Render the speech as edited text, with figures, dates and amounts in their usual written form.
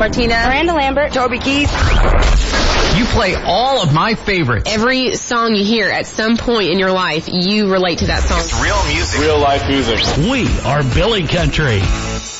Martina, Miranda Lambert, Toby Keith. You play all of my favorites. Every song you hear at some point in your life, you relate to that song. It's real music. Real life music. We are Billy Country.